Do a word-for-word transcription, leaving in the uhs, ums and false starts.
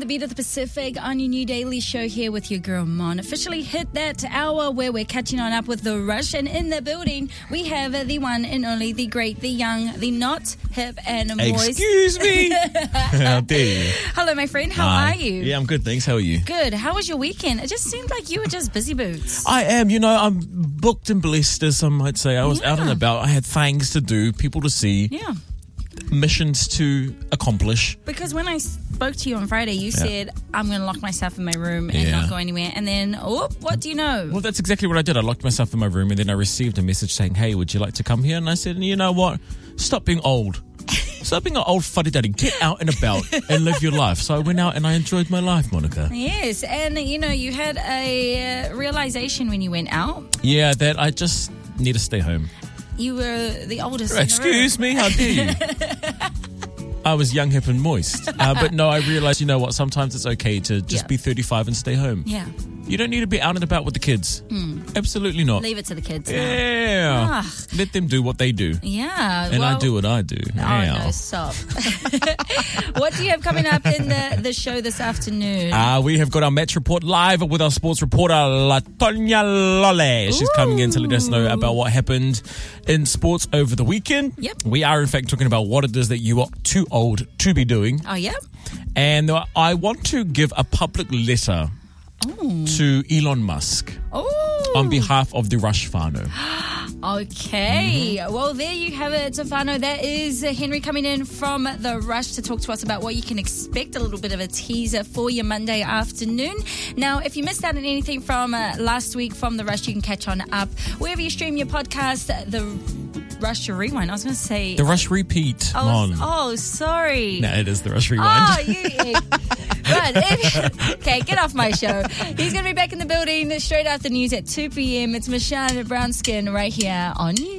Beat of the Pacific on your new daily show here with your girl Mon. Officially hit that hour where we're catching on up with The Rush, and in the building we have the one and only, the great, the young, the not hip and moist. Excuse me. How dare you? Hello, my friend. How Hi. are you? Yeah, I'm good, thanks. How are you? Good. How was your weekend? It just seemed like you were just busy boots. I am. You know, I'm booked and blessed, as some might say. I was Yeah. out and about. I had things to do, people to see, Yeah. missions to accomplish. Because when I spoke to you on Friday, you said, I'm going to lock myself in my room and Yeah. not go anywhere. And then, oh, what do you know? Well, that's exactly what I did. I locked myself in my room, and then I received a message saying, hey, would you like to come here? And I said, you know what? Stop being old. Stop being an old fuddy-duddy. Get out and about and live your life. So I went out and I enjoyed my life, Monica. Yes, and you know, you had a uh, realization when you went out. Yeah, that I just need to stay home. You were the oldest in the Excuse room. me, how dare you? I was young, hip and moist. Uh, but no, I realized, you know what, sometimes it's okay to just Yeah. be thirty-five and stay home. Yeah, You don't need to be out and about with the kids. Absolutely not. leave it to the kids now. Yeah. Ah. Let them do what they do. Yeah, And well, I do what I do. Oh Yeah. no, stop. What do you have coming up in the, the show this afternoon? Uh, we have got our match report live with our sports reporter, Latonya Lole. She's coming in to let us know about what happened in sports over the weekend. Yep. We are, in fact, talking about what it is that you are too old to be doing. Oh yeah. And uh, I want to give a public letter to Elon Musk Oh. on behalf of the Rush whānau. Okay. Mm-hmm. Well, there you have it, Stefano. That is Henry coming in from The Rush to talk to us about what you can expect, a little bit of a teaser for your Monday afternoon. Now, if you missed out on anything from uh, last week from The Rush, you can catch on up wherever you stream your podcast, The Rush Rewind. I was going to say... The Rush Repeat. oh, on. oh, sorry. No, it is the Rush Rewind. Oh, you... Right. If, okay, get off my show. He's going to be back in the building straight after news at two p.m. It's Michelle Brownskin right here on you.